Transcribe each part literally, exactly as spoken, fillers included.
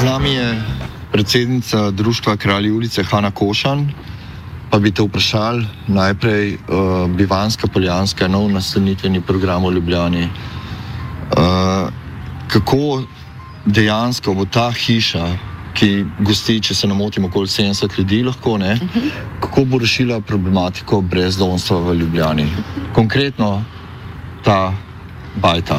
nami je predsednica Društva Kralji ulice Hana Košan, pa bi te vprašal najprej uh, Bivanjska Poljanska, nov nastanitveni program v Ljubljani. Uh, kako dejansko bo ta hiša, ki gosti, če se ne motim, okoli sedemdeset ljudi lahko, ne? Kako bo rešila problematiko brezdomstva v Ljubljani? Konkretno ta bajta.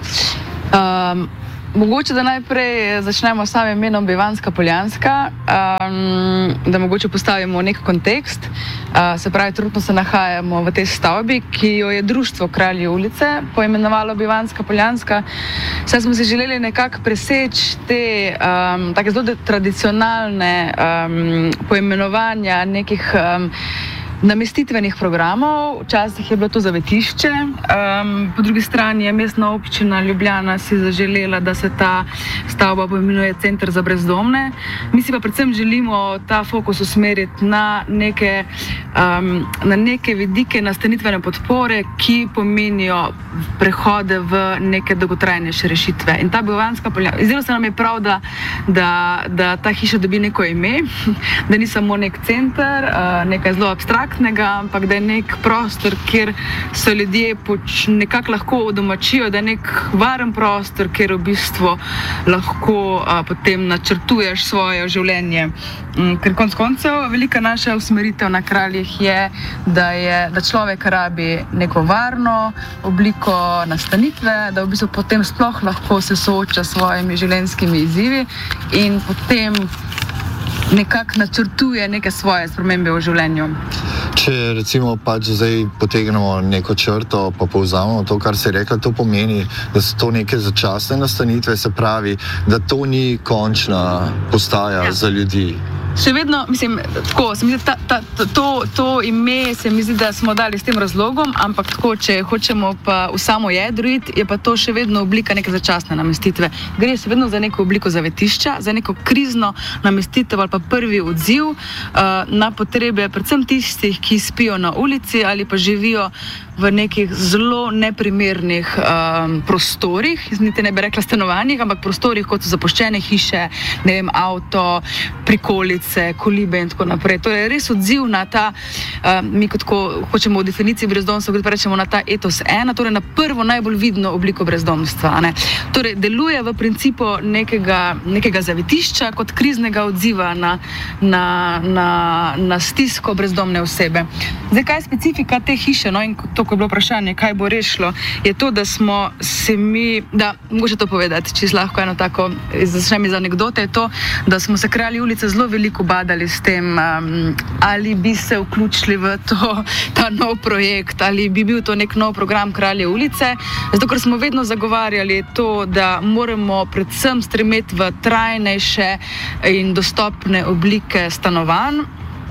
Um, mogoče, da najprej začnemo s samim imenom Bivanjska Poljanska, um, da mogoče postavimo nek kontekst. Uh, se pravi, trenutno se nahajamo v tej stavbi, ki jo je Društvo Kralji ulice poimenovalo Bivanjska Poljanska. Saj smo si želeli nekako preseči te um, take zelo tradicionalne um, poimenovanja nekih um, namestitvenih programov. Včasih je bilo to zavetišče, um, po drugi strani je Mestna občina Ljubljana si zaželela, da se ta stavba poimenuje Center za brezdomne. Mi si pa predvsem želimo ta fokus usmeriti na neke, um, na neke vidike nastanitvene podpore, ki pomenijo prehode v neke dolgotrajnejše rešitve. In ta Bivanjska Poljanska, zdelo se nam je prav, da, da, da ta hiša dobi neko ime, da ni samo nek center, uh, nekaj zelo abstraktnega, ampak da je nek prostor, kjer se ljudje poč, nekako lahko udomačijo, da je nek varen prostor, kjer v bistvu lahko a, potem načrtuješ svoje življenje. Ker konec koncev velika naša usmeritev na Kraljih je, da, je, da človek rabi neko varno obliko nastanitve, da v bistvu potem sploh lahko se sooča s svojimi življenjskimi izzivi in potem nekako načrtuje neke svoje spremembe v življenju. Če recimo pač zdaj potegnemo neko črto, pa povzamemo to, kar si rekla, to pomeni, da so to neke začasne nastanitve, se pravi, da to ni končna postaja ja. za ljudi. Še vedno, mislim, tako, se mi zdi, ta, ta, to, to ime se mi zdi, da smo dali s tem razlogom, ampak tako, če hočemo pa v samo jedro iti, je pa to še vedno oblika neke začasne namestitve. Gre še vedno za neko obliko zavetišča, za neko krizno namestitev ali pa prvi odziv uh, na potrebe predvsem tistih, ki spijo na ulici ali pa živijo v nekih zelo neprimernih um, prostorih, niti ne bi rekla stanovanjih, ampak prostorih, kot so zapuščene hiše, ne vem, avto, prikolice, kolibe in tako naprej. To je res odziv na ta, um, mi kot ko hočemo v definiciji brezdomstva, kot pa rečemo na ta etos ena, torej na prvo najbolj vidno obliko brezdomstva. Ne? Torej deluje v principu nekega, nekega zavetišča kot kriznega odziva na, na, na, na stisko brezdomne osebe. Zdaj, kaj je specifika te hiše, no, in to, ko je bilo vprašanje, kaj bo rešilo, je to, da smo se mi, da, mogoče to povedati, čisto lahko eno tako, začnem iz anekdote, je to, da smo se Kralji ulice zelo veliko badali s tem, um, ali bi se vključili v to, ta nov projekt, ali bi bil to nek nov program Kralje ulice, zato ker smo vedno zagovarjali to, da moramo predvsem stremeti v trajnejše in dostopne oblike stanovanj.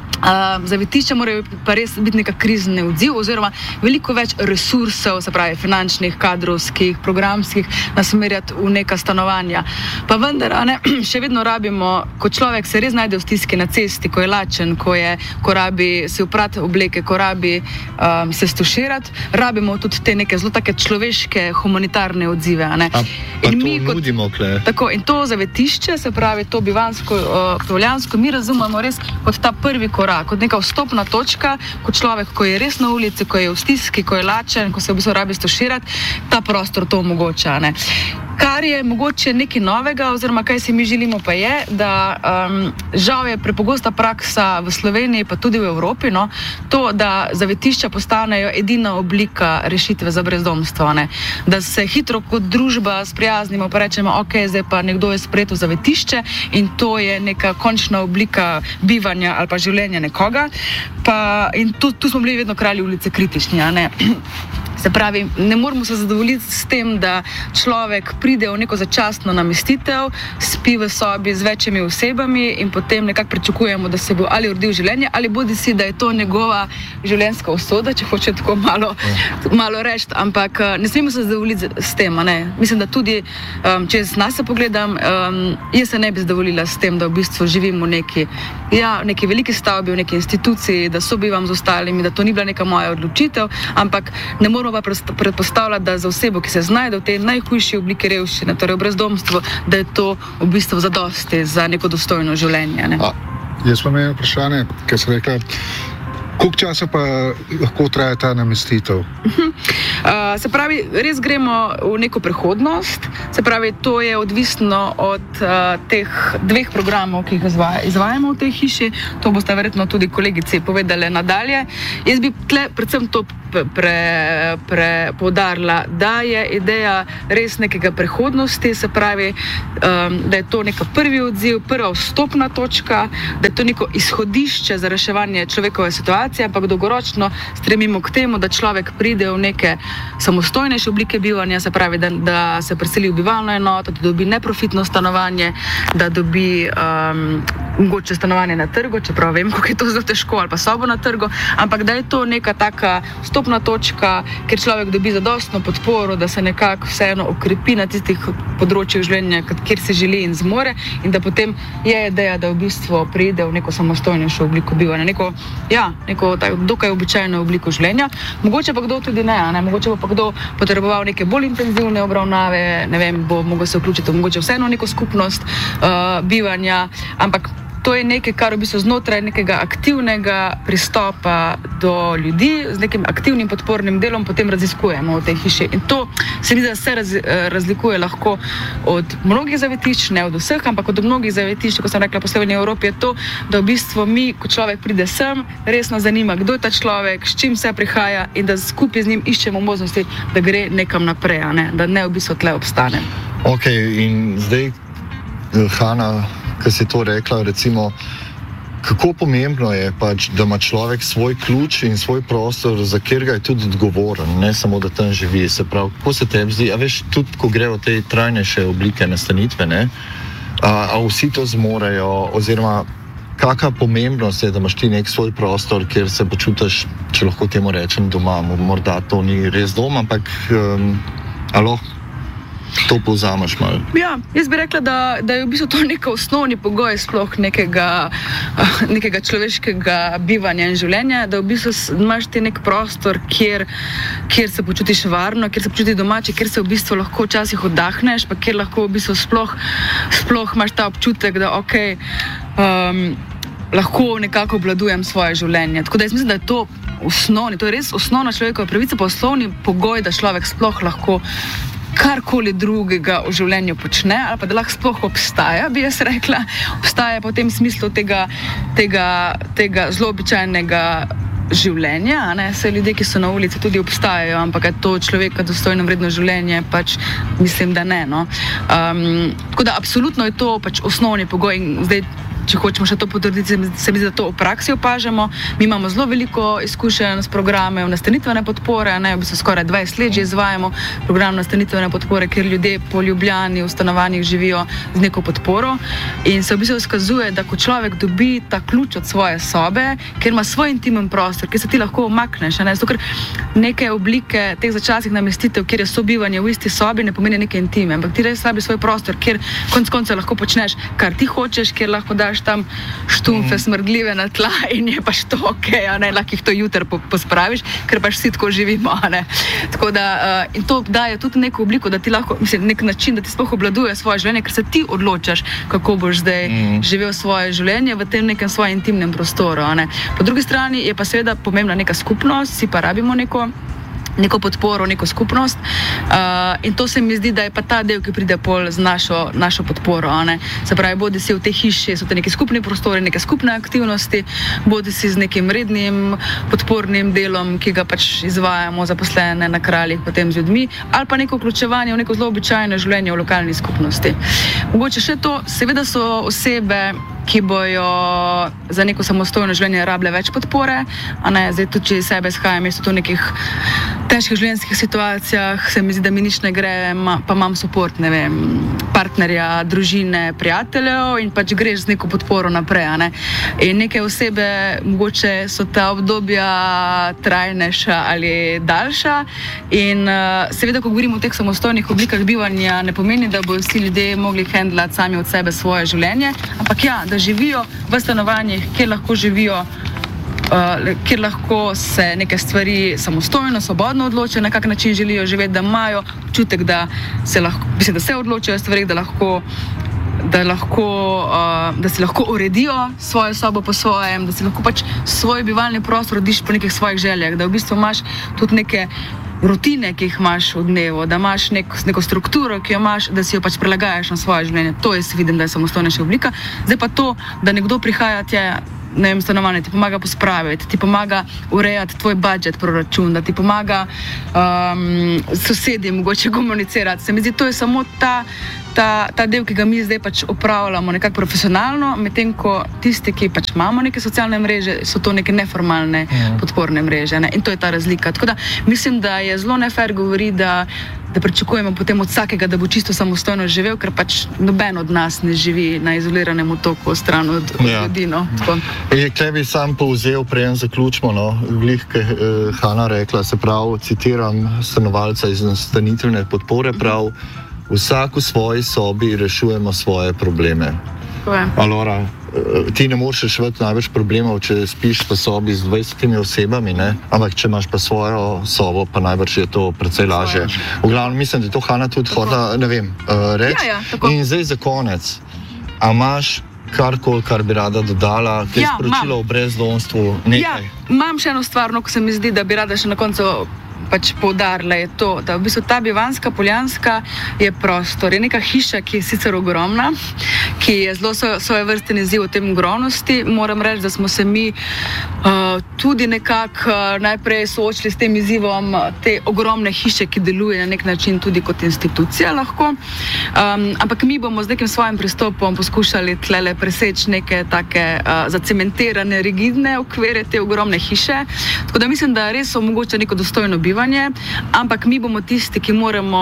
Uh, zavetišča morajo pa res biti neka krizni odziv oziroma veliko več resursov, se pravi finančnih, kadrovskih, programskih, nasmerjati v neka stanovanja. Pa vendar, a ne, še vedno rabimo, ko človek se res najde v stiski na cesti, ko je lačen, ko, je, ko rabi si oprati obleke, ko rabi um, se stuširati, rabimo tudi te neke zelo take človeške, humanitarne odzive. A ne. A, pa in to mi kot, nudimo, kle. Tako, in to zavetišče, se pravi to Bivanjsko uh, Poljansko, mi razumemo res kot ta prvi korak, kot neka vstopna točka, kot človek, ko je res na ulici, ko je v stiski, ko je lačen, ko se v bistvu rabi stuširati, ta prostor to omogoča. Ne. Kar je mogoče nekaj novega, oziroma kaj si mi želimo pa je, da um, žal je prepogosta praksa v Sloveniji, pa tudi v Evropi, no, to, da zavetišča postanejo edina oblika rešitve za brezdomstvo. Ne. Da se hitro kot družba sprijaznimo, pa rečemo, ok, zdaj pa nekdo je sprejet v zavetišče in to je neka končna oblika bivanja ali pa življenja nekoga. Pa, in tu, tu smo bili vedno Kralji ulice kritični, a ne. Se pravi, ne moramo se zadovoljiti s tem, da človek pride v neko začasno namestitev, spi v sobi z večjimi osebami in potem nekako pričakujemo, da se bo ali uredil življenje, ali bodi si, da je to njegova življenjska usoda, če hoče tako malo, malo reči, ampak ne smemo se zadovoljiti s tem, a ne. Mislim, da tudi, um, če z nas se pogledam, um, jaz se ne bi zadovoljila s tem, da v bistvu živim v neki, ja, neki veliki stavbi, v neki instituciji, da sobivam z ostalimi, da to ni bila neka moja odločitev, ampak ne moramo moramo pa predpostavljati, da za osebo, ki se znajde v tej najhujši obliki revščine, torej v brezdomstvu, da je to v bistvu zadosti za neko dostojno življenje. Ne? A, jaz pa imam vprašanje, ker sem rekla, koliko časa pa lahko traja ta namestitev? Uh, se pravi, res gremo v neko prihodnost, se pravi, to je odvisno od uh, teh dveh programov, ki jih izvaja, izvajamo v tej hiši, to boste verjetno tudi kolegici povedali nadalje. Jaz bi tle predvsem to pre, pre, poudarila, da je ideja res nekega prihodnosti, se pravi, um, da je to neka prvi odziv, prva vstopna točka, da je to neko izhodišče za reševanje človekove situacije, ampak dolgoročno stremimo k temu, da človek pride v neke samostojnejše oblike bivanja, se pravi, da, da se preseli v bivalno enoto, da dobi neprofitno stanovanje, da dobi um, mogoče stanovanje na trgu, čeprav vem, kako je to zelo težko, ali pa sobo na trgu, ampak da je to neka taka vstopna točka, kjer človek dobi zadostno podporo, da se nekako vseeno okrepi na tistih področjih življenja, kjer se želi in zmore, in da potem je ideja, da v bistvu pride v neko samostojnejšo obliko bivanja, neko, ja, neko tako, dokaj običajno obliko življenja. Mogoče pa kdo tudi ne, ne, mogoče pa kdo potreboval neke bolj intenzivne obravnave, ne vem, bo mogel se vključiti mogoče vseeno neko skupnost uh, bivanja, ampak to je nekaj, kar v bistvu znotraj nekega aktivnega pristopa do ljudi, z nekim aktivnim podpornim delom potem raziskujemo v tej hiši. In to se mi zdi, da se raz, razlikuje lahko od mnogih zavetišč, ne od vseh, ampak od mnogih zavetišč, kot sem rekla, po Sloveniji Evropi, je to, da v bistvu mi, ko človek pride sem, resno zanima, kdo je ta človek, s čim se prihaja in da skupaj z njim iščemo možnosti, da gre nekam naprej, ne? Da ne v bistvu tle obstane. Ok, in zdaj, Hana, ki si to rekla, recimo, kako pomembno je pač, da ima človek svoj ključ in svoj prostor, za katerega je tudi odgovoren, ne samo, da tam živi. Se pravi, kako se tebi zdi, a veš, tudi ko gre v te trajnejše oblike nastanitve, ne, a, a vsi to zmorejo, oziroma kakšna pomembnost je, da imaš ti nek svoj prostor, kjer se počutiš, če lahko temu rečem, doma. Morda to ni res dom, ampak um, alo, to povzameš malo. Ja, jaz bi rekla, da, da je v bistvu to neka osnovni pogoj sploh nekega, nekega človeškega bivanja in življenja, da v bistvu imaš ti nek prostor, kjer, kjer se počutiš varno, kjer se počutiš domače, kjer se v bistvu lahko včasih oddahneš, pa kjer lahko v bistvu sploh, sploh imaš ta občutek, da ok, um, lahko nekako obvladujem svoje življenje. Tako da jaz mislim, da je to osnovni, to je res osnovna človekova pravica, pa osnovni pogoj, da človek sploh lahko karkoli drugega v življenju počne, ali pa da lahko sploh obstaja, bi jaz rekla, obstaja po tem smislu tega, tega, tega zelo običajnega življenja, ne, se ljudje, ki so na ulici, tudi obstajajo, ampak je to človeka dostojno vredno življenje, pač mislim, da ne, no. Um, tako da absolutno je to pač osnovni pogoj in zdaj, če hočemo še to potrditi, se mi zdi, da to v praksi opažamo. Mi imamo zelo veliko izkušenj s programom nastanitvene podpore, ne, v bistvu skoraj dvajset let že izvajamo program nastanitvene podpore, kjer ljudje po Ljubljani v stanovanjih živijo z neko podporo in se v bistvu izkazuje, da ko človek dobi ta ključ od svoje sobe, ker ima svoj intimen prostor, kjer se ti lahko omakneš, ne, zato ker neke oblike teh začasnih namestitev, kjer je sobivanje v isti sobi, ne pomeni neke intime, ampak ti res rabiš svoj prostor, kjer konec koncev lahko počneš, kar ti hočeš, kjer lahko daš tam štumfe smrdljive na tla in je pač to ok, a ne, lahko jih to jutr pospraviš, ker pač vsi tako živimo, a ne. Tako da, uh, in to daje tudi neko obliko, da ti lahko, mislim, nek način, da ti sploh obvladuje svoje življenje, ker se ti odločaš, kako boš zdaj mm. živel svoje življenje v tem nekem svojem intimnem prostoru, a ne. Po drugi strani je pa seveda pomembna neka skupnost, vsi pa rabimo neko neko podporo, neko skupnost uh, in to se mi zdi, da je pa ta del, ki pride pol z našo, našo podporo, a ne. Se pravi, bodi si v tej hiši, so te neki skupni prostori, neke skupne aktivnosti, bodi si z nekim rednim podpornim delom, ki ga pač izvajamo zaposlene na Kraljih, potem z ljudmi, ali pa neko vključevanje v neko zelo običajno življenje v lokalni skupnosti. Mogoče še to, seveda so osebe, ki bojo za neko samostojno življenje rabile več podpore, a ne, zdaj tudi, če iz sebe izhajam, jaz v nekih težkih življenjskih situacijah, se mi zdi, da mi nič ne gre, pa imam suport, ne vem, partnerja, družine, prijateljev in pač greš z neko podporo naprej, a ne. In neke osebe, mogoče so ta obdobja trajnejša ali daljša in uh, seveda, ko govorimo o teh samostojnih oblikah bivanja, ne pomeni, da bodo vsi ljudje mogli handlati sami od sebe svoje življenje, ampak ja, da živijo v stanovanjih, kjer lahko živijo uh, kjer lahko se neke stvari samostojno, svobodno odločijo, na kak način želijo živeti, da imajo občutek, da se lahko, mislim, da se odločijo o stvarih, da lahko Da, lahko, uh, da si lahko uredijo svojo sobo po svojem, da si lahko pač svoj bivalni prostor urediš po nekih svojih željah, da v bistvu imaš tudi neke rutine, ki jih imaš v dnevu, da imaš nek, neko strukturo, ki jo imaš, da si jo pač prilagajaš na svoje življenje. To jaz vidim, da je samostojnejša oblika. Zdaj pa to, da nekdo prihaja tja, ne vem, stanovanje, ti pomaga pospraviti, ti pomaga urejati tvoj budžet, proračun, da ti pomaga um, sosedi mogoče komunicirati. Se mi zdi, to je samo ta Ta, ta del, ki ga mi zdaj pač opravljamo nekako profesionalno, medtem ko tisti, ki pač imamo neke socialne mreže, so to neke neformalne ja. podporne mreže. Ne? In to je ta razlika. Tako da mislim, da je zelo nefair govoriti, da, da pričakujemo potem od vsakega, da bo čisto samostojno živel, ker pač noben od nas ne živi na izoliranem otoku stran od ljudi. Ja. No? Kaj bi sam povzel, preden zaključimo, no? Glih, kaj eh, Hana rekla, se pravi, citiram stanovalca iz nastanitvene podpore, prav, vsak v svoji sobi rešujemo svoje probleme. Alora, ti ne moreš reševati največ problemov, če spiš v sobi z dvajsetimi osebami, ne? Ampak če imaš pa svojo sobo, pa najbrž je to precej lažje. V glavnem, mislim, da je to Hana tudi hodila, ne vem, uh, reči. Ja, ja, in zdaj za konec, a imaš karkoli, kar bi rada dodala, kaj ja, sporočilo o brezdomstvu, nekaj? Ja, imam še eno stvar, no, ko se mi zdi, da bi rada še na koncu pač poudarila, je to, da v bistvu ta Bivanjska Poljanska je prostor, je neka hiša, ki je sicer ogromna, ki je zelo svoje vrste izziv v tem ogromnosti. Moram reči, da smo se mi uh, tudi nekako uh, najprej soočili s tem izzivom te ogromne hiše, ki deluje na nek način tudi kot institucija lahko. Um, ampak mi bomo z nekim svojim pristopom poskušali tlele preseči neke take uh, zacementirane, rigidne okvire te ogromne hiše. Tako da mislim, da res omogoča neko dostojno bivanje, ampak mi bomo tisti, ki moramo,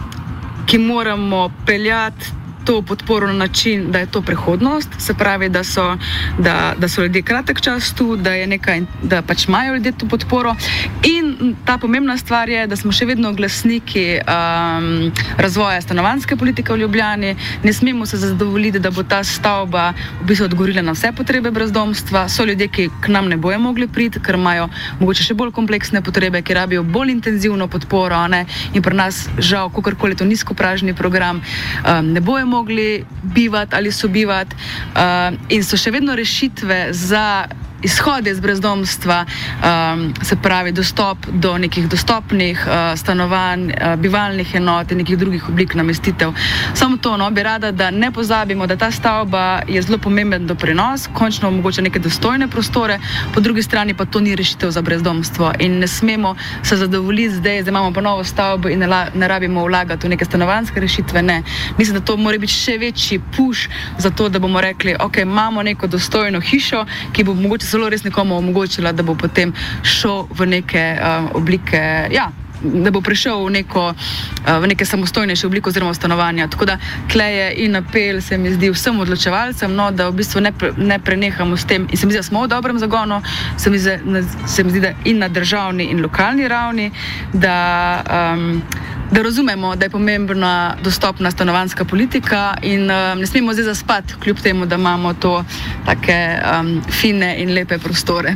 ki moramo peljati to podporo na način, da je to prihodnost, se pravi, da so, da, da so ljudje kratek čas tu, da, je nekaj, da pač imajo ljudje to podporo. In ta pomembna stvar je, da smo še vedno glasniki um, razvoja stanovanjske politike v Ljubljani. Ne smemo se zadovoljiti, da bo ta stavba v bistvu odgovorila na vse potrebe brezdomstva. So ljudje, ki k nam ne bojo mogli priti, ker imajo mogoče še bolj kompleksne potrebe, ki rabijo bolj intenzivno podporo, ne? In pri nas žal, kakorkoli to nizkopražni program, um, ne bojo mogli bivati ali sobivati uh, in so še vedno rešitve za izhode iz brezdomstva, um, se pravi dostop do nekih dostopnih uh, stanovanj, uh, bivalnih enot in nekih drugih oblik namestitev. Samo to, no, bi rada, da ne pozabimo, da ta stavba je zelo pomemben doprinos, končno omogoča neke dostojne prostore, po drugi strani pa to ni rešitev za brezdomstvo in ne smemo se zadovoljiti zdaj, da imamo pa novo stavbo in ne, la, ne rabimo vlagati v neke stanovanjske rešitve, ne. Mislim, da to mora biti še večji push za to, da bomo rekli, ok, imamo neko dostojno hišo, ki bo mogoče zelo res nekomu omogočila, da bo potem šel v neke uh, oblike, ja, da bo prišel v neko, uh, v neke samostojnejše obliko oziroma stanovanja. Tako da tle je in apel, se mi zdi, vsem odločevalcem, no, da v bistvu ne, pre, ne prenehamo s tem. In se mi zdi, da smo v dobrem zagonu, se mi zdi, se mi zdi da in na državni in lokalni ravni, da um, da razumemo, da je pomembna dostopna stanovanjska politika in um, ne smemo zdaj zaspati, kljub temu, da imamo to take um, fine in lepe prostore.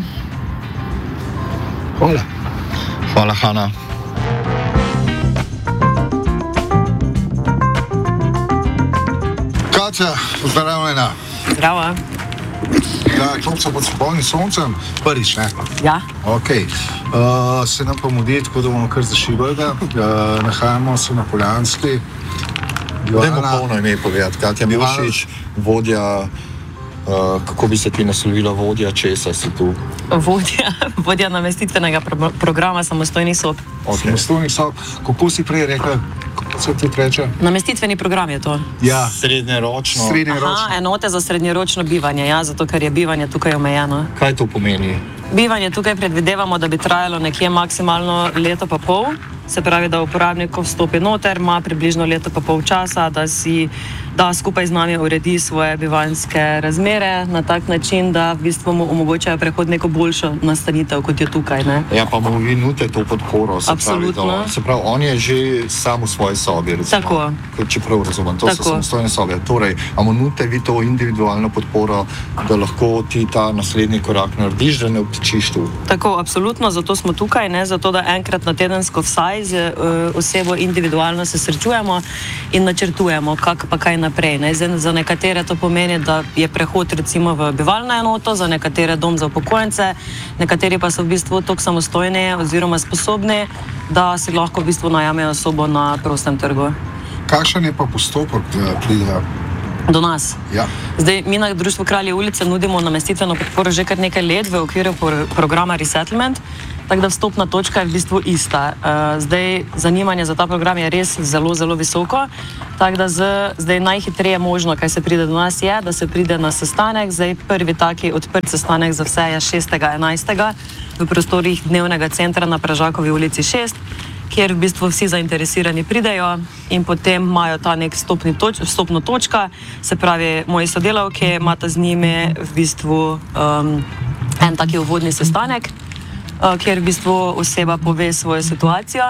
Hvala. Hvala, Hana. Katja, pozdravljena. Zdravo. Ja, klopca pod spolnim soncem, prvič, ne? Ja. Ok. Uh, se nam pa mudi, tako da bomo kar zašibali, da uh, nahajamo se na Poljanski. Dajmo polno ime povedati, Katja Milšič, vodja, uh, kako bi se ti naslovila, vodja česa si tu? Vodja, vodja namestitvenega pro programa samostojnih sob. Okay. Samostojnih sob, kako si prej rekla? Se ti reče? Namestitveni program je to. Ja. Srednjeročno. Srednjeročno. Aha, enote za srednjeročno bivanje, ja, zato ker je bivanje tukaj omejeno. Kaj to pomeni? Bivanje tukaj predvidevamo, da bi trajalo nekje maksimalno leto pa pol. Se pravi, da uporabnik vstopi noter, ima približno leto pa pol časa, da si da skupaj z nami uredi svoje bivanjske razmere na tak način, da v bistvu mu omogočajo prehod neko boljšo nastanitev, kot je tukaj. Ne? Ja, pa mu vi nudite to podporo. Se Absolutno. Pravi, da, se pravi, on je že sam v svoji sobi, recimo. Tako. Če prav razumem, to Tako. so samostojne sobe. Torej, a mu nudite vi to individualno podporo, da lahko ti ta naslednji korak narediš, da ne obtičiš tu? Tako, absolutno, zato smo tukaj, ne? Zato da enkrat na tedensko vsaj z uh, osebo individualno se srečujemo in načrtujemo, kak pa kaj naprej. Ne? Zdaj, za nekatere to pomeni, da je prehod recimo v bivalno enoto, za nekatere dom za upokojence, nekateri pa so v bistvu toliko samostojni oziroma sposobni, da si lahko v bistvu najamejo sobo na prostem trgu. Kakšen je pa postopek, da pridejo? Do nas. Ja. Zdaj, mi na Društvu Kralje ulice nudimo namestitveno podporo že kar nekaj let v okviru pro- programa Resettlement, tako da vstopna točka je v bistvu ista. Uh, zdaj, zanimanje za ta program je res zelo, zelo visoko, tako da z, zdaj najhitreje možno, kaj se pride do nas, je, da se pride na sestanek. Zdaj, prvi taki odprt sestanek za vse je šestega enajstega v prostorih dnevnega centra na Pražakovi ulici šest, kjer v bistvu vsi zainteresirani pridejo in potem imajo ta nek stopni toč, vstopno točka, se pravi, moji sodelavke imata z njimi v bistvu um, en taki uvodni sestanek, uh, kjer v bistvu oseba pove svojo situacijo,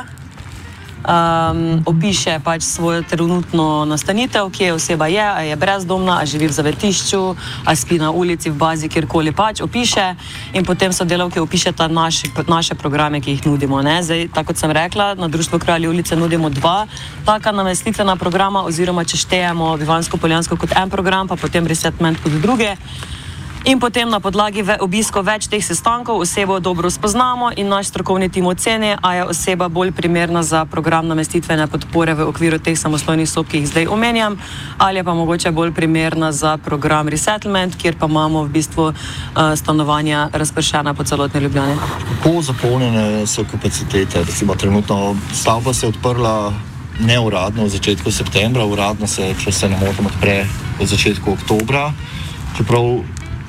um, opiše pač svojo trenutno nastanitev, kje oseba je, a je brezdomna, a živi v zavetišču, a spi na ulici, v bazi, kjerkoli pač opiše in potem sodelavke opišeta naši, naše programe, ki jih nudimo. Ne? Zdaj, tako kot sem rekla, na Društvu Kralje ulice nudimo dva taka namestitvena programa oziroma če štejemo Bivanjsko-Poljansko kot en program, pa potem Resettlement kot druge. In potem na podlagi ve, obiskov več teh sestankov osebo dobro spoznamo in naš strokovni tim oceni, a je oseba bolj primerna za program namestitvene podpore v okviru teh samostojnih sob, ki jih zdaj omenjam, ali je pa mogoče bolj primerna za program Resettlement, kjer pa imamo v bistvu uh, stanovanja razpršena po celotni Ljubljani. Kako zapolnjene so kapacitete? Recimo, trenutno stavba se je odprla neuradno v začetku septembra, uradno se, če se ne motim, odpre v začetku oktobra. Čeprav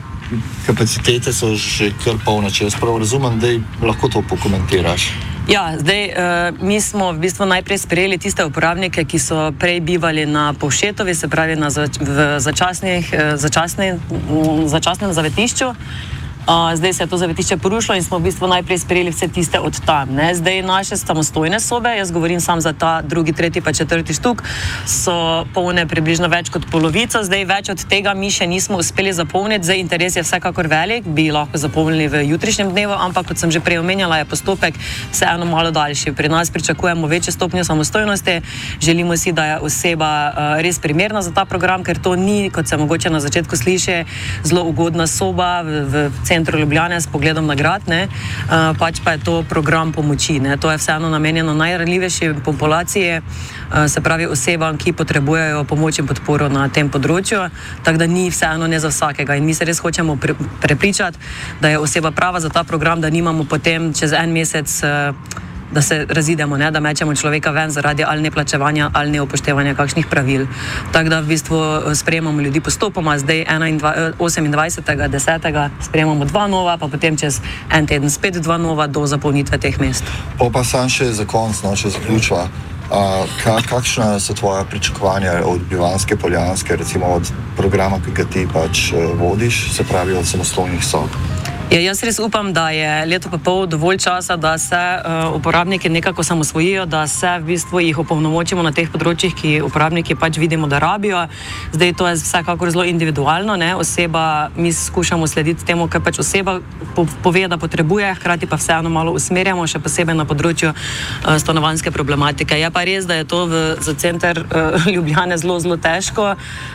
kapacitete so že kar polne, če jaz prav razumem, da lahko to pokomentiraš. Ja, zdaj, uh, mi smo v bistvu najprej sprejeli tiste uporabnike, ki so prej bivali na Povšetovi, se pravi na zač v začasnih, uh, začasni, um, začasnem zavetišču. Uh, zdaj se je to zavetišče porušilo in smo v bistvu najprej sprejeli vse tiste od tam. Ne? Zdaj naše samostojne sobe, jaz govorim sam za ta drugi, tretji pa četrti štuk, so polne približno več kot polovico. Zdaj več od tega mi še nismo uspeli zapolniti, zdaj interes je vsekakor velik, bi lahko zapolnili v jutrišnjem dnevu, ampak kot sem že prej omenjala, je postopek vseeno malo daljši. Pri nas pričakujemo večjo stopnjo samostojnosti, želimo si, da je oseba uh, res primerna za ta program, ker to ni, kot se mogoče na začetku sliši, zelo ugodna soba v, v centru Ljubljane s pogledom na grad, ne, uh, pač pa je to program pomoči. Ne. To je vseeno namenjeno najranljivejši populaciji, uh, se pravi osebam, ki potrebujejo pomoč in podporo na tem področju, tako da ni vseeno ne za vsakega. In mi se res hočemo pre, prepričati, da je oseba prava za ta program, da nimamo potem čez en mesec uh, da se razidemo, ne, da mečemo človeka ven zaradi ali neplačevanja ali neupoštevanja kakšnih pravil. Tako da v bistvu sprejemamo ljudi postopoma, zdaj osemindvajsetega desetega sprejemamo dva nova, pa potem čez en teden spet dva nova do zapolnitve teh mest. Pa pa sam še za konc, no, če zaključva. Uh, ka, kakšna so tvoja pričakovanja od Bivanjske Poljanske, recimo od programa, ki ga ti pač uh, vodiš, se pravi od samostojnih sob? Ja, jaz res upam, da je leto pa pol dovolj časa, da se uh, uporabniki nekako samosvojijo, da se v bistvu jih opolnomočimo na teh področjih, ki uporabniki pač vidimo, da rabijo. Zdaj to je vsekakor zelo individualno, ne? Oseba, mi skušamo slediti temu, kar pač oseba po pove, da potrebuje, hkrati pa vseeno malo usmerjamo, še posebej na področju uh, stanovanjske problematike. Je pa res, da je to v, za center uh, Ljubljane zelo, zelo težko.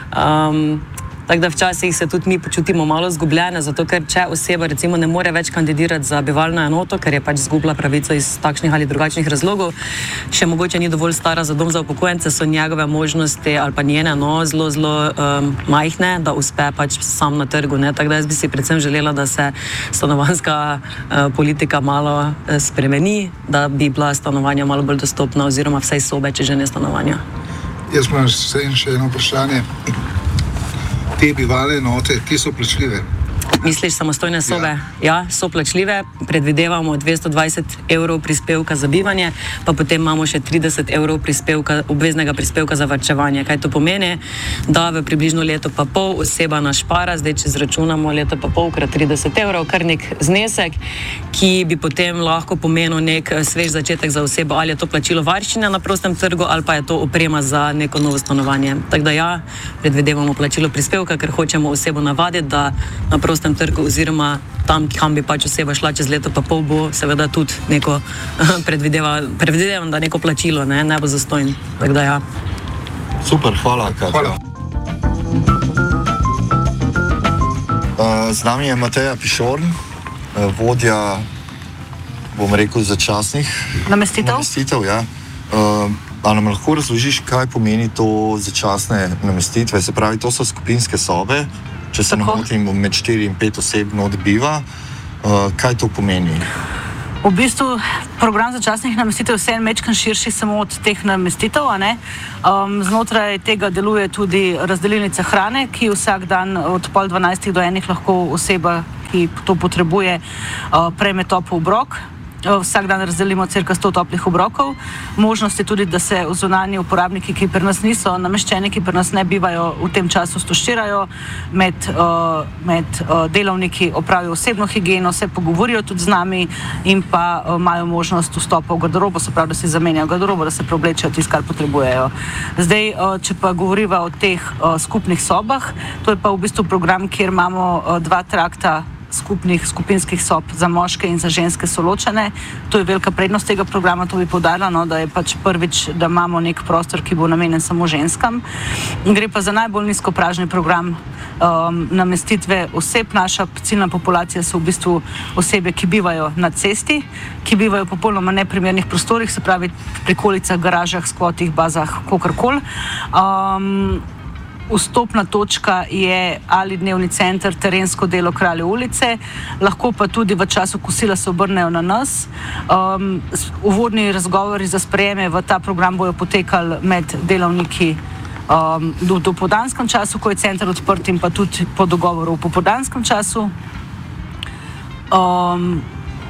Um, Tako da včasih se tudi mi počutimo malo zgubljene, zato ker če oseba recimo ne more več kandidirati za bivalno enoto, ker je pač izgubila pravico iz takšnih ali drugačnih razlogov, še mogoče ni dovolj stara za dom za upokojence, so njegove možnosti ali pa njene no, zelo, zelo um, majhne, da uspe pač sam na trgu. Ne? Tako da jaz bi si predvsem želela, da se stanovanjska uh, politika malo uh, spremeni, da bi bila stanovanja malo bolj dostopna oziroma vsaj sobe, če že ne stanovanja. Jaz imam še eno vprašanje. Te bivalne enote, ki so plačljive? Misliš samostojne sobe? Ja, ja, so plačljive, predvidevamo dvesto dvajset evrov prispevka za bivanje, pa potem imamo še trideset evrov prispevka, obveznega prispevka za varčevanje. Kaj to pomeni? Da v približno leto pa pol oseba našpara, zdaj če zračunamo leto pa pol krat trideset evrov, kar nek znesek, ki bi potem lahko pomenil nek svež začetek za osebo, ali je to plačilo varščine na prostem trgu, ali pa je to oprema za neko novo stanovanje. Tako da ja, predvidevamo plačilo prispevka, ker hočemo osebo navaditi, da na prostem trgu oziroma tam, kam bi pač oseba šla čez leto pa pol, bo seveda tudi neko predvideva, predvidevam, da neko plačilo, ne, ne bo zastojn. Tako da ja. Super, hvala, Katja. Hvala. Uh, z nami je Mateja Pišorn, uh, vodja, bom rekel, začasnih namestitev. namestitev ja. uh, a nam lahko razložiš, kaj pomeni to začasne namestitve? Se pravi, to so skupinske sobe, če se ne motim, med štiri in pet oseb not biva. Uh, kaj to pomeni? V bistvu program začasnih namestitev je en mečkan širši samo od teh namestitev. A ne? Um, znotraj tega deluje tudi razdelilnica hrane, ki vsak dan od pol dvanajstih do enih lahko oseba, ki to potrebuje, uh, prejme topel obrok. Vsak dan razdelimo cirka sto toplih obrokov. Možnost je tudi, da se zunanji uporabniki, ki pri nas niso nameščeni, ki pri nas ne bivajo, v tem času stoščirajo, med, uh, med uh, delovniki opravijo osebno higieno, se pogovorijo tudi z nami in pa uh, imajo možnost vstopa v garderobo, se pravi, da si zamenjajo garderobo, da se preoblečejo tisto, kar potrebujejo. Zdaj, uh, če pa govoriva o teh uh, skupnih sobah, to je pa v bistvu program, kjer imamo uh, dva trakta skupnih skupinskih sob za moške in za ženske so ločene. To je velika prednost tega programa, to bi poudarila, no, da je pač prvič, da imamo nek prostor, ki bo namenjen samo ženskam. Gre pa za najbolj nizkopražni program um, namestitve oseb. Naša ciljna populacija so v bistvu osebe, ki bivajo na cesti, ki bivajo v popolnoma neprimernih prostorih, se pravi prikolicah, garažah, skvotih, bazah, kakorkoli. Um, Vstopna točka je ali dnevni center, terensko delo Kralje ulice, lahko pa tudi v času kosila se obrnejo na nas. Um, uvodni razgovori za sprejeme v ta program bojo potekali med delavniki um, do, do popoldanskem času, ko je center odprt, in pa tudi po dogovoru v popoldanskem času. Um,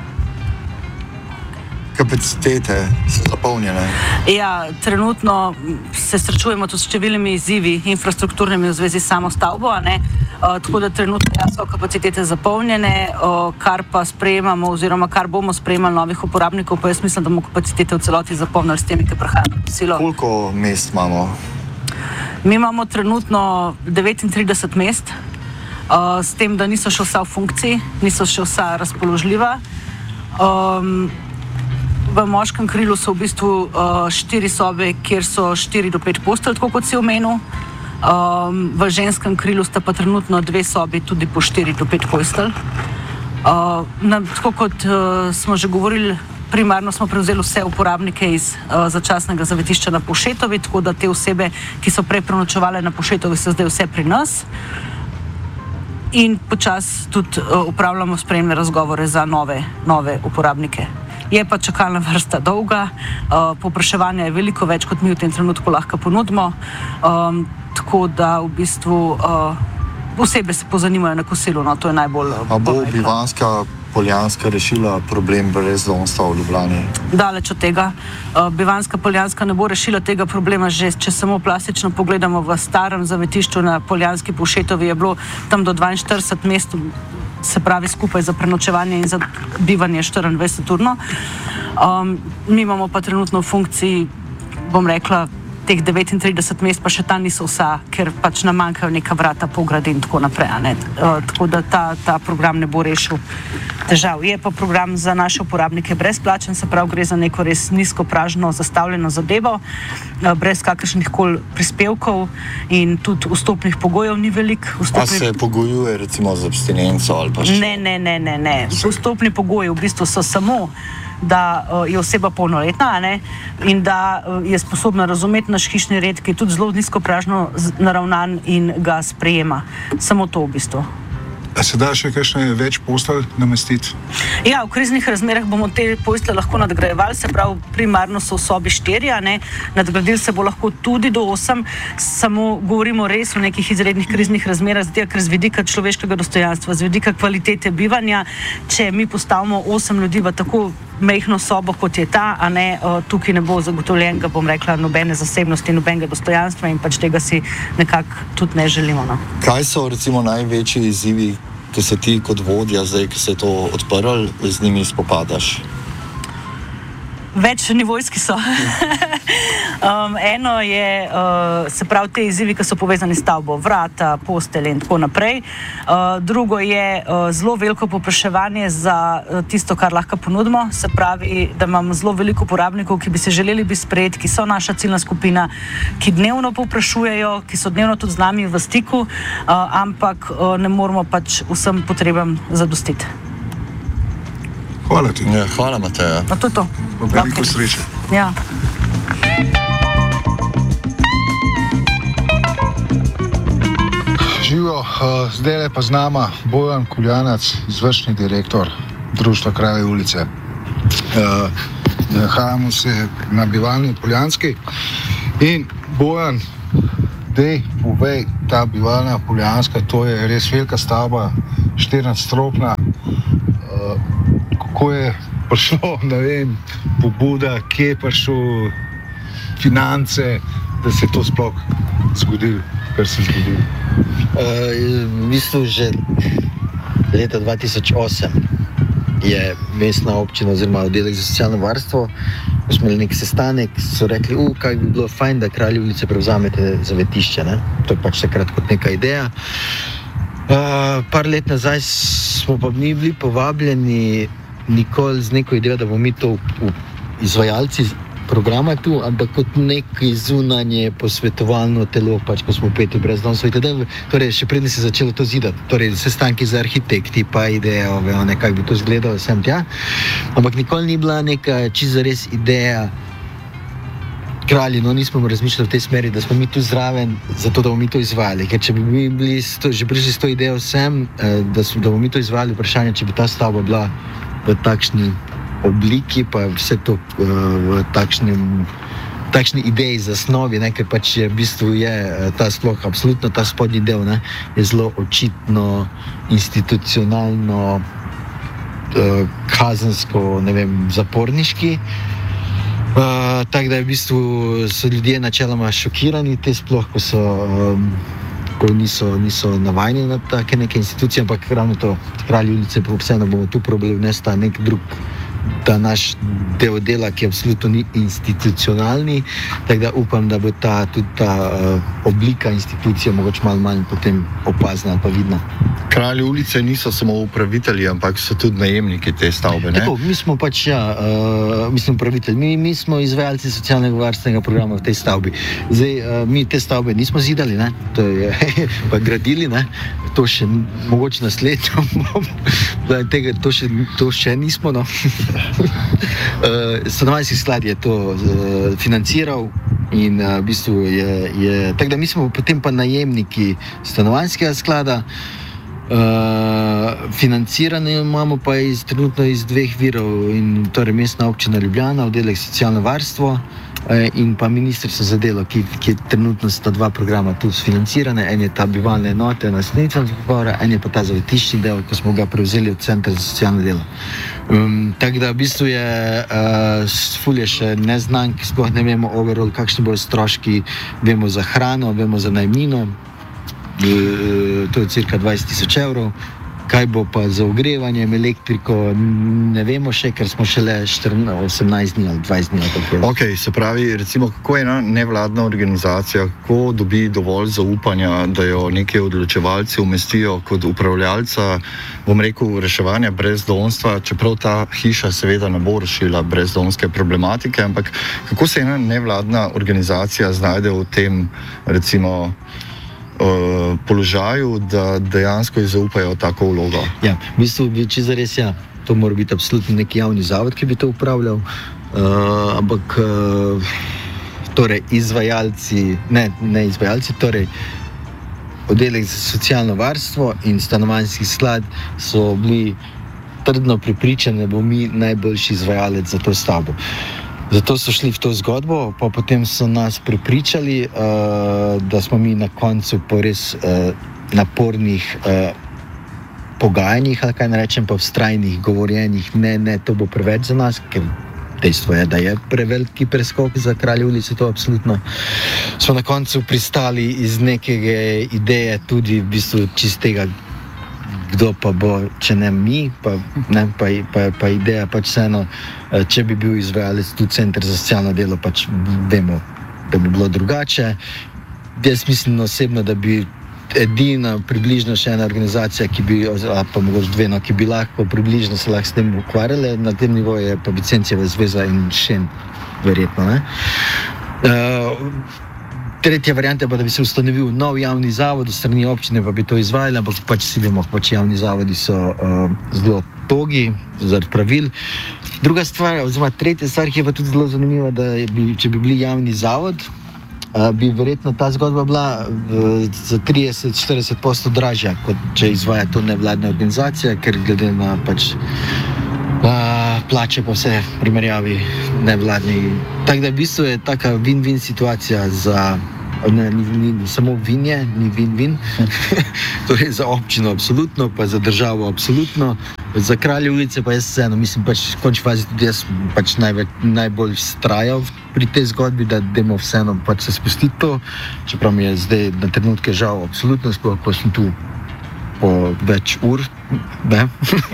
Kapacitete so zapolnjene. Ja, trenutno se srečujemo tudi s številnimi izzivi infrastrukturnimi v zvezi s samo stavbo, a ne? Uh, tako da trenutno ja, so kapacitete zapolnjene, uh, kar pa sprejemamo oziroma kar bomo sprejemali novih uporabnikov, pa jaz mislim, da bomo kapacitete v celoti zapolnili s temi, ki prihajajo na kosilo. Koliko mest imamo? Mi imamo trenutno devetintrideset mest, uh, s tem, da niso še vsa v funkciji, niso še vsa razpoložljiva. Um, V moškem krilu so v bistvu uh, štiri sobe, kjer so štiri do pet postelj, tako kot si omenil. Um, v ženskem krilu sta pa trenutno dve sobi, tudi po štiri do pet postelj. Uh, na, tako kot uh, smo že govorili, primarno smo prevzeli vse uporabnike iz uh, začasnega zavetišča na Povšetovi, tako da te osebe, ki so prej prenočevale na Povšetovi, so zdaj vse pri nas. In počasi tudi uh, upravljamo sprejemne razgovore za nove, nove uporabnike. Je pa čakalna vrsta dolga, uh, povpraševanja je veliko več, kot mi v tem trenutku lahko ponudimo, um, tako da v bistvu uh, osebe se pozanimajo na kosilu, no, to je najbolj... A bo Bivanjska Poljanska rešila problem brezdomstva v Ljubljani? Daleč od tega. Uh, Bivanjska Poljanska ne bo rešila tega problema, že če samo plastično pogledamo v starem zavetišču na Poljanski Povšetovi, je bilo tam do dvainštirideset mest, se pravi skupaj za prenočevanje in za bivanje štiriindvajset urno. Um, mi imamo pa trenutno v funkciji, bom rekla, teh devetintrideset mest, pa še ta niso vsa, ker pač nam manjkajo neka vrata po gradi in tako naprej. Uh, tako da ta, ta program ne bo rešil težav. Je pa program za naše uporabnike brezplačen, se pravi, gre za neko res nizkopražno zastavljeno zadevo, uh, brez kakršnih koli prispevkov in tudi vstopnih pogojev ni veliko. Vstopni... A se pogojuje recimo z abstinenco ali pa še? Ne, ne, ne, ne, ne. Vstopni pogoji v bistvu so samo, da uh, je oseba polnoletna, ne? In da uh, je sposobna razumeti naš hišni red, ki je tudi zelo nizkopražno naravnan in ga sprejema. Samo to v bistvu. A se da še kakšne več postelj namestiti? Ja, v kriznih razmerah bomo te postelje lahko nadgrajevali, se pravi, primarno so v sobi štiri, a ne, nadgradili se bo lahko tudi do osem, samo govorimo res o nekih izrednih kriznih razmerah, zato ker z vidika človeškega dostojanstva, z vidika kvalitete bivanja, če mi postavimo osem ljudi v tako mehno sobo, kot je ta, a ne, tukaj ne bo zagotovljenega, bom rekla, nobene zasebnosti, nobenega dostojanstva in pač tega si nekako tudi ne želimo. No. Kaj so recimo največji izzivi, ki se ti kot vodja, zdaj, ki se je to odprl, z njimi spopadaš? Več nivojski so. um, eno je, uh, se pravi, te izzivi, ki so povezani s stavbo, vrata, postelje in tako naprej. Uh, drugo je uh, zelo veliko povpraševanje za uh, tisto, kar lahko ponudimo. Se pravi, da imamo zelo veliko uporabnikov, ki bi se želeli biti sprejeti, ki so naša ciljna skupina, ki dnevno povprašujejo, ki so dnevno tudi z nami v stiku, uh, ampak uh, ne moramo pač vsem potrebam zadostiti. Hvala ti. Ja, hvala, Mateja. No, to je to. Veliko okay. Sreče. Ja. Živijo, uh, zdaj je pa z nama Bojan Kuljanac, izvršni direktor Društva Kralje ulice. Uh, nahajamo se na bivalni Poljanski in Bojan, dej, povej, ta bivalna Poljanska, to je res velika stavba, štirinadstropna. Uh, kako je prišlo, ne vem, pobuda, kje je prišlo finance, da se je to sploh zgodilo, kar se je zgodilo? Uh, v bistvu že leta dva tisoč osem je mestna občina oziroma oddelek za socialno varstvo, ko smo imeli nek sestanek, so rekli, uh, kaj bi bilo fajn, da Kralje ulice prevzamete zavetišče, ne? To je pač takrat kot neka ideja. Uh, par let nazaj smo pa mi bili povabljeni nikoli z neko idejo, da bomo mi to v, v izvajalci programa tu, ampak kot neko zunanje posvetovalno telo, pač ko smo peti brezdomstvo itd. Torej, še prednje se je začelo to zidati, torej sestanki z arhitekti, pa ideje, ne, kako bi to izgledalo, sem tja. Ampak nikoli ni bila neka čisto res ideja Kralji, no, nismo razmišljali v tej smeri, da smo mi tu zraven, zato da bomo mi to izvajali. Ker če bi mi bili sto, že prišli s to idejo vsem, da, smo, da bomo mi to izvajali, vprašanje, če bi ta stavba bila v takšni obliki, pa vse to v takšnem, takšni ideji zasnovi, ne, ker pač je v bistvu je ta sploh, absolutno ta spodnji del, ne, je zelo očitno, institucionalno, kazensko, ne vem, zaporniški. Uh, tako da je v bistvu so ljudje načeloma šokirani, te sploh, ko so um, ko niso, niso navajeni na take neke institucije, ampak ravno to Kralje ulice pa vseeno bomo tu probali vnesti ta nek drug, ta naš del dela, ki absolutno ni institucionalni, tako da upam, da bo ta, tudi ta uh, oblika institucije mogoče malo manj potem opazna ali pa vidna. Kralje ulice niso samo upravitelji, ampak so tudi najemniki te stavbe, ne? Tako, mi smo pač, ja, uh, mi smo upravitelji, mi, mi smo izvajalci socialnega varstvenega programa v tej stavbi. Zdaj, uh, mi te stavbe nismo zidali, ne, to je pa gradili, ne, to še mogoče naslednjo, tega, to, še, to še nismo, no. uh, Stanovanjski sklad je to uh, financiral in uh, v bistvu je, je, tako da mi smo potem pa najemniki Stanovanjskega sklada. Uh, financiranje imamo pa iz, trenutno iz dveh virov, in torej Mestna občina Ljubljana, oddelek socialno varstvo uh, in pa Ministrstvo za delo, ki, ki trenutno sta dva programa tu financirane. En je ta bivalne enote, naseljenicam zapora, en je pa ta zavetiščni del, ko smo ga prevzeli od Centra za socialno delo. Um, tako da v bistvu je uh, ful je še neznank, sploh ne vemo overall, kakšni bodo stroški, vemo za hrano, vemo za najemnino. To je cirka dvajset tisoč evrov, kaj bo pa za ogrevanje, elektriko, ne vemo še, ker smo šele osemnajst dni ali dvajset dni. Ok, se pravi, recimo, kako je ena nevladna organizacija, kako dobi dovolj zaupanja, da jo neki odločevalci umestijo kot upravljalca, bom rekel, reševanja brezdomstva, čeprav ta hiša seveda ne bo rešila brezdomske problematike, ampak kako se ena nevladna organizacija znajde v tem, recimo, Uh, položaju, da dejansko zaupajo tako vlogo. Ja, v bistvu bi čisto zares, ja, to mora biti absolutno neki javni zavod, ki bi to upravljal, uh, ampak uh, torej izvajalci, ne, ne izvajalci, torej oddelek za socialno varstvo in stanovanjski sklad so bili trdno prepričani, da bomo mi najboljši izvajalec za to stavbo. Zato so šli v to zgodbo, pa potem so nas prepričali, uh, da smo mi na koncu po res uh, napornih uh, pogajanjih, ali kaj ne rečem, pa vztrajnih govorjenjih, ne, ne, to bo preveč za nas, ker dejstvo je, da je preveliki preskok za Kralje ulice, to absolutno. Smo na koncu pristali iz nekega ideje tudi v bistvu čistega, kdo pa bo, če ne mi, pa, ne, pa, pa, pa ideja pač vseeno, če bi bil izvajalec tudi Center za socialno delo, pač vemo, da bi bilo drugače. Jaz mislim osebno, da bi edina približno še ena organizacija, ki bi, ali pa mogoče dve, no, ki bi lahko približno se lahko s tem ukvarjale, na tem nivoju je pa Vicencijeva zveza in Šen, verjetno, ne. Uh, Tretja varianta je pa, da bi se ustanovil nov javni zavod, v strani občine pa bi to izvajali, ampak pač si vemo, pač javni zavodi so uh, zelo togi, zaradi pravil. Druga stvar, oziroma tretja stvar, ki je pa tudi zelo zanimiva, da bi, če bi bili javni zavod, uh, bi verjetno ta zgodba bila uh, za trideset do štirideset odstotkov dražja, kot če izvaja to nevladna organizacija, ker glede na pač Uh, plače pa vse v primerjavi nevladni. Tako da v bistvu je taka win-win situacija za, ne, ni, ni samo vinje, ni win-win, torej za občino absolutno, pa za državo absolutno, za Kralje ulice pa jaz vseeno, mislim pač v končni fazi tudi jaz pač največ, najbolj vztrajal pri tej zgodbi, da dajmo vseeno pač se spustiti to, čeprav mi je zdaj na trenutke žal absolutno, sploh ko sem tu po več ur, ne.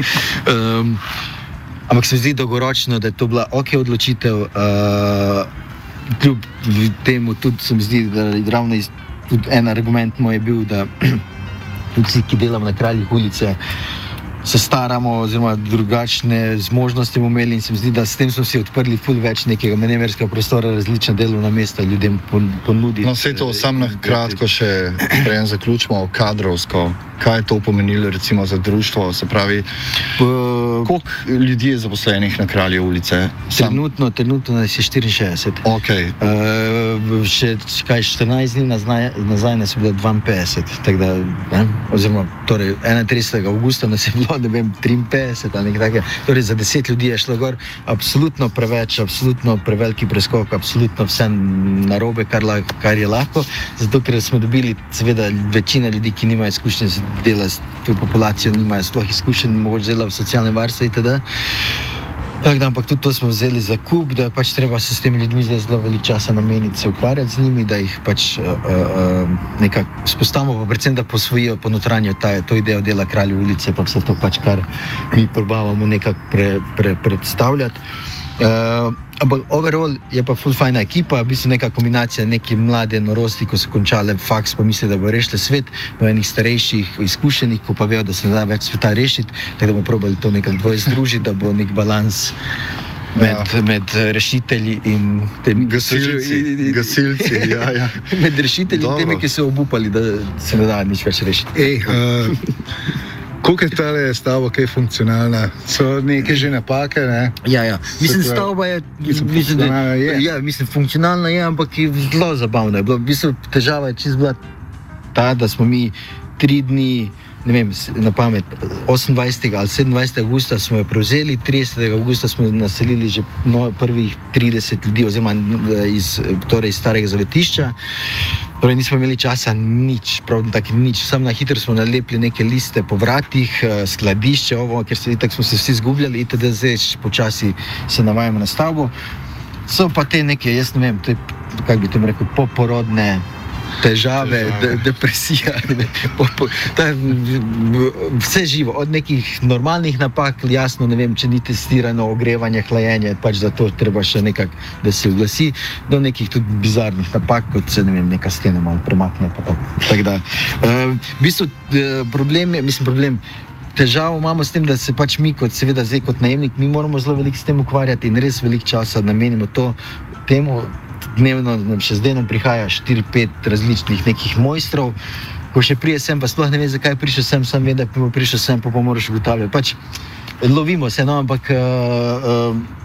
um, Ampak se mi zdi dolgoročno, da je to bila ok odločitev, uh, kljub temu tudi se mi zdi, da ravno iz, tudi en argument moj je bil, da tudi vsi, ki delamo na Kraljih ulice, se staramo oziroma drugačne zmožnosti bomo imeli in se mi zdi, da s tem smo si odprli ful več nekega manevrskega prostora, različna delovna mesta ljudem ponuditi. No, vse to sam na kratko še prejem zaključimo kadrovsko. Kaj je to pomenilo recimo za društvo, se pravi, koliko ljudi je zaposlenih na Kralje ulice? Trenutno, trenutno nas je štiriinšestdeset. Okay. Uh, še kaj štirinajst dni nazaj, nazaj nas je bilo dvainpetdeset, tako da, ne, oziroma torej enaintridesetega avgusta nas je bilo, ne vem, triinpetdeset ali nekaj takega. Torej za deset ljudi je šlo gor, absolutno preveč, absolutno preveliki preskok, absolutno vse narobe, kar, kar je lahko, zato ker smo dobili seveda večina ljudi, ki nimajo izkušnje dela s to populacijo, nimajo sploh izkušenj, mogoče dela v socialnem varstvu itd. Tako da, ampak tudi to smo vzeli za kup, da pač treba se s temi ljudmi zdaj zelo veliko časa nameniti, se ukvarjati z njimi, da jih pač uh, uh, nekako spostavimo, pa predvsem, da posvojijo, ponotranjo to idejo dela Kralje ulice, pa vse to pač, kar mi probavamo nekako pre, pre, predstavljati. Uh, ampak overall je pa ful fajna ekipa, v bistvu neka kombinacija neke mlade norosti, ko so končale faks, pa misli, da bo rešile svet, pa enih starejših, izkušenih, ko pa vejo, da se ne da več sveta rešiti, tako da bomo probali to nekako dvoje združiti, da bo nek balans med, ja. med rešitelji in temi gasilci, gasilci, ja, ja. med rešitelji in temi, ki so obupali, da se ne da nič več rešiti. Ej, uh... Koliko je tale stavba, kaj je funkcionalna? So neke že napake, ne? Ja, ja. Mislim, stavba je, mislim, mislim, da, je. Ja, mislim, funkcionalna je, ampak je zelo zabavna. V bistvu težava je čisto bila ta, da smo mi tri dni, ne vem, na pamet, osemindvajsetega ali sedemindvajsetega avgusta smo jo prevzeli, tridesetega avgusta smo naselili že no, prvih trideset ljudi, oziroma iz, torej iz starega zavetišča. Torej nismo imeli časa nič, pravno tako nič, samo na hitro smo nalepili neke liste po vratih, skladišče, ovo, ker se, tako smo se vsi zgubljali, itd. Zdaj počasi se navajamo na stavbo. So pa te neke, jaz ne vem, to je, kako bi tem rekel, poporodne težave, de, depresija, ne, po, po, ta, vse živo, od nekih normalnih napak, jasno, ne vem, če ni testirano ogrevanje, hlajenje, pač za to treba še nekako, da se oglasi, do nekih tudi bizarnih napak, kot se, ne vem, neka stena malo premakne, pa tako da. Uh, v bistvu problem je, mislim, problem, težavo imamo s tem, da se pač mi, kot seveda zdaj kot najemnik, mi moramo zelo veliko s tem ukvarjati in res veliko časa namenimo to temu. Dnevno, še zdaj nam prihaja štiri pet različnih nekih mojstrov, ko še prije sem, pa sploh ne ve, zakaj je prišel sem, sam ve, da je prišel sem, pa pa moraš ugotavljati. Pač lovimo se, no, ampak uh, uh,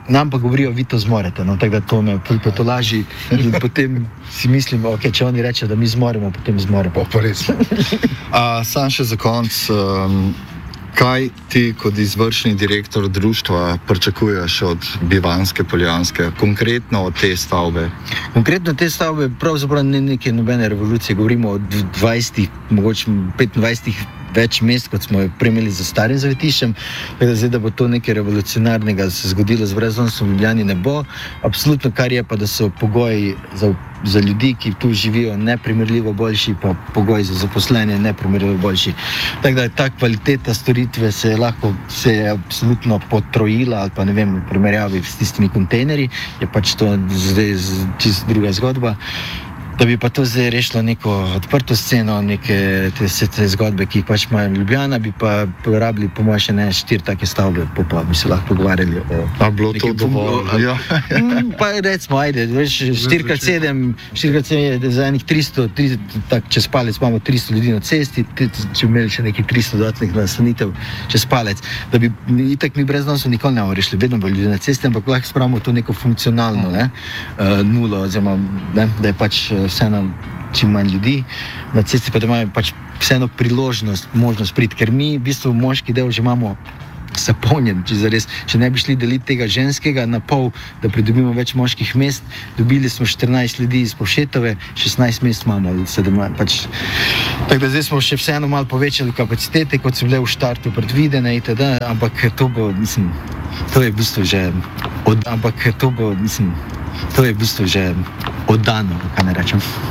nam pa govorijo, vi to zmorete, no, tako da to me potolaži in potem si mislim, ok, če oni rečejo, da mi zmoremo, potem zmoremo. Pa res. A, sam še za konc, um, kaj ti kot izvršni direktor društva pričakuješ od Bivanjske Poljanske, konkretno od te stavbe? Konkretno te stavbe pravzaprav ni neke nobene revolucije, govorimo o dvajsetih, mogoče petindvajsetih več mest, kot smo jo premeli za starim zavetiščem, tako da zdaj, da bo to nekaj revolucionarnega se zgodilo z brezdomstvom v Ljubljani, ne bo. Absolutno, kar je pa, da so pogoji za, za ljudi, ki tu živijo, neprimerljivo boljši, pa pogoji za zaposlenje neprimerljivo boljši. Tako da ta kvaliteta storitve se je lahko, se je absolutno potrojila, ali pa ne vem, v primerjavi s tistimi kontejnerji, je pač to zdaj čisto druga zgodba. Da bi pa to zdaj rešilo neko odprto sceno, neke te, te zgodbe, ki jih pač imajo Ljubljana, bi pa porabili po mojem še ne štiri take stavbe, pa, pa bi se lahko pogovarjali o... A bilo to dovolj? Ja. Pa recimo, ajde, veš, štiri krat sedem, štiri krat sedem je za enih tristo, tristo, tak, čez palec imamo tristo ljudi na cesti, če bi imeli še nekih tristo dodatnih nastanitev čez palec, da bi itak mi brezdomstvo nikoli ne bomo rešili, vedno bo ljudi na cesti, ampak lahko spravimo to neko funkcionalno, ne, uh, nulo, oziroma, ne, da je pač vseeno čim manj ljudi na cesti, pa da imajo pač vseeno priložnost, možnost priti, ker mi v bistvu moški del že imamo zapolnjen, če zares, če ne bi šli deliti tega ženskega na pol, da pridobimo več moških mest, dobili smo štirinajst ljudi iz Povšetove, šestnajst mest imamo, sedemnajst, pač. Tako da zdaj smo še vseeno malo povečali kapacitete, kot so bile v štartu predvidene itd., ampak to bo, mislim, to je v bistvu že od, ampak to bo, mislim, to je v bistvu že oddano, kaj ne rečem.